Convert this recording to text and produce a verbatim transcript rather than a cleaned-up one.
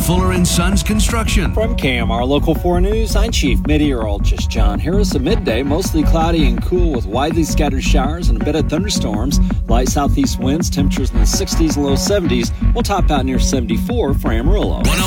Fuller and Sons Construction. From K M R Local four News, I'm Chief Meteorologist John Harris. At midday, mostly cloudy and cool with widely scattered showers and a bit of thunderstorms. Light southeast winds, temperatures in the sixties and low seventies will top out near seventy-four for Amarillo.